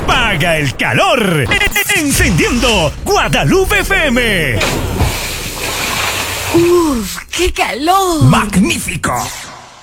apaga el calor. Encendiendo Guadalupe FM. ¡Uf, qué calor! ¡Magnífico!